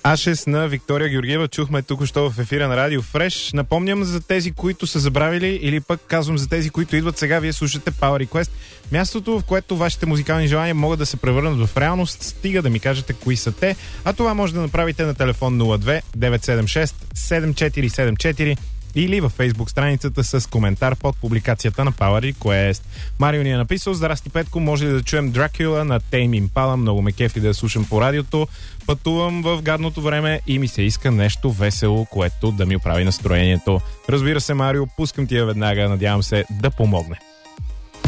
А6 на Виктория Георгиева чухме току-що в ефира на Радио Фреш. Напомням за тези, които са забравили, или пък казвам за тези, които идват сега. Вие слушате Power Request. Мястото, в което вашите музикални желания могат да се превърнат в реалност, стига да ми кажете кои са те. А това може да направите на телефон 02 976 7474 или във фейсбук страницата с коментар под публикацията на Power Request. Марио ни е написал: здрасти, Петко, може ли да чуем Дракула на Tame Impala? Много ме кефи да я слушам по радиото. Пътувам в гадното време и ми се иска нещо весело, което да ми оправи настроението. Разбира се, Марио, пускам ти я веднага, надявам се да помогне.